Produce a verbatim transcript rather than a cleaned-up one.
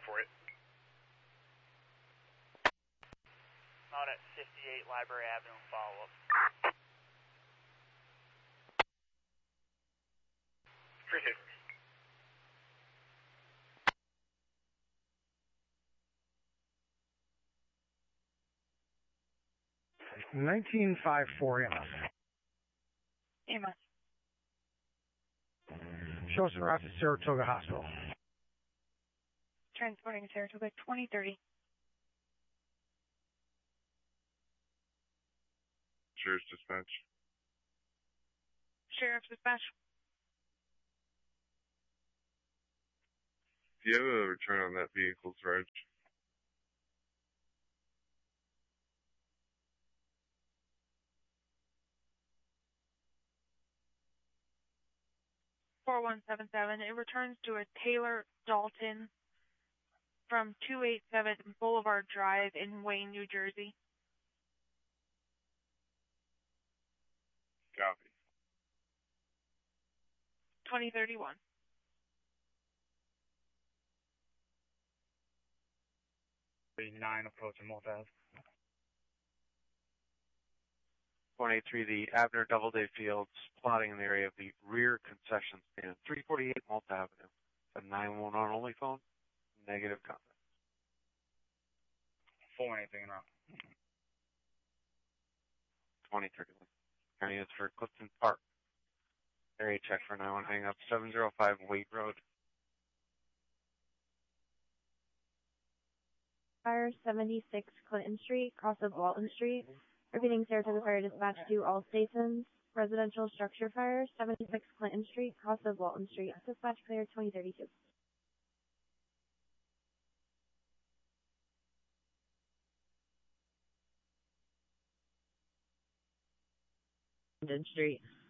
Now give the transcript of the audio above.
for it. Out at fifty-eight Library Avenue, follow-up. Appreciate it. nineteen five four A M S. A M S. Show us the route to Saratoga Hospital. Transporting Saratoga twenty thirty. Sheriff's Dispatch. Sheriff's Dispatch. Do you have a return on that vehicle's reg? four one seven seven. It returns to a Taylor Dalton from two eighty-seven Boulevard Drive in Wayne, New Jersey. Copy. twenty thirty-one. nine approaching Multi. one eighty-three, the Abner Doubleday Fields, plotting in the area of the rear concession stand, three forty-eight Malta Avenue. It's a nine one one only phone, negative contact. Four anything around. twenty thirty-one. County is for Clifton Park. Area check for nine one, hang up, seven oh five Wade Road. Fire seventy-six Clinton Street, cross of Walton Street. Repeating Saratoga Fire Dispatch to all stations. Residential structure fire, seventy-six Clinton Street, cross of Walton Street. Dispatch clear twenty thirty-two. Clinton Street.